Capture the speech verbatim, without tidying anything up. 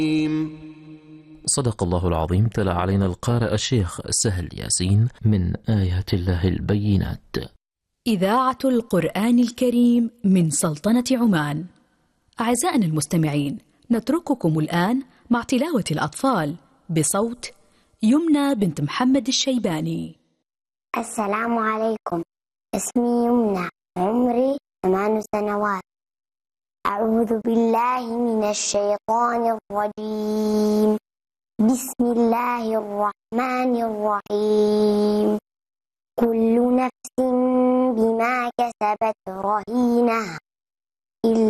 صدق الله العظيم. تلا علينا القارئ الشيخ سهل ياسين من آيات الله البينات. إذاعة القرآن الكريم من سلطنة عمان. أعزائنا المستمعين، نترككم الآن مع تلاوة الأطفال بصوت يمنى بنت محمد الشيباني. السلام عليكم، اسمي يمنى، عمري ثمان سنوات. أعوذ بالله من الشيطان الرجيم. بسم الله الرحمن الرحيم. كل نفس بما كسبت رهينة